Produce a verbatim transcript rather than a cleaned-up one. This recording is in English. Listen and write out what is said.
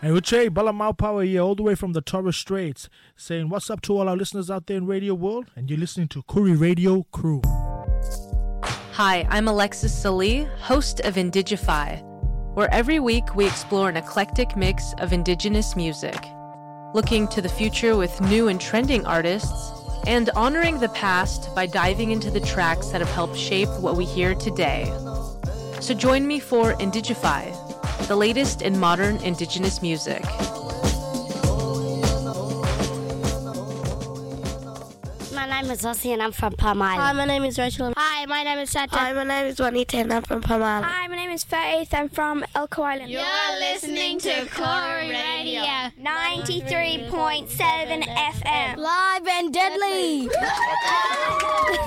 And Uche Balamau Power here, all the way from the Torres Straits, saying what's up to all our listeners out there in Radio World, and you're listening to Kuri Radio Crew. Hi, I'm Alexis Salee, host of Indigify, where every week we explore an eclectic mix of indigenous music, looking to the future with new and trending artists, and honoring the past by diving into the tracks that have helped shape what we hear today. So join me for Indigify, the latest in modern indigenous music. My name is Ossie and I'm from Palm Island. Hi, my name is Rachel. Hi, my name is Santa. Hi, my name is Juanita and I'm from Palm Island. Hi, my name is Faith. I'm from Elko Island. You're listening to Kuri Radio ninety-three point seven F M. Live and deadly!